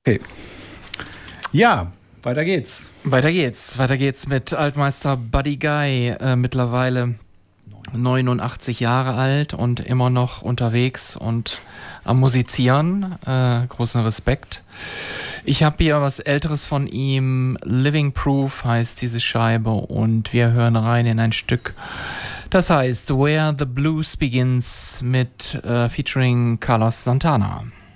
Okay. Ja, weiter geht's. Weiter geht's mit Altmeister Buddy Guy, mittlerweile 89 Jahre alt und immer noch unterwegs und am Musizieren. Großen Respekt. Ich habe hier was Älteres von ihm. Living Proof heißt diese Scheibe und wir hören rein in ein Stück. Das heißt Where the Blues Begins mit featuring Carlos Santana.